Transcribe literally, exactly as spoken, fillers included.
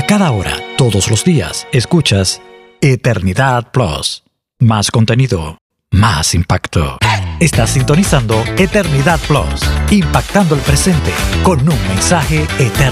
A cada hora, todos los días, escuchas Eternidad Plus. Más contenido, más impacto. Estás sintonizando Eternidad Plus, impactando el presente con un mensaje eterno.